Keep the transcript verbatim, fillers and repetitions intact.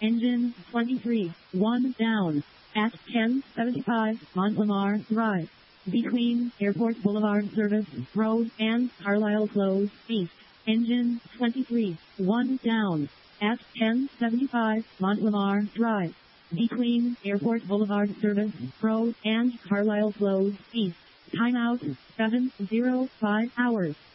Engine twenty-three, one down. At ten seventy-five Mont-Lamar Drive. Between Airport Boulevard Service Road and Carlisle Close East. Engine twenty-three, one down. At ten seventy-five Mont-Lamar Drive. Between Airport Boulevard Service Road and Carlisle Close East. Timeout seven oh five hours.